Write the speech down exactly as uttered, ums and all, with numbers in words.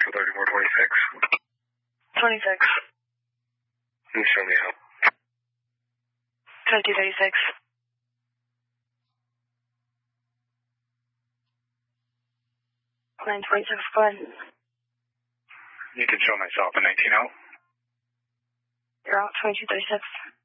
thirty-four twenty-six. twenty-six. Can you show me how? twenty-two thirty-six. nine twenty-six, go ahead. You can show myself in nineteen oh. You're out, twenty-two thirty-six.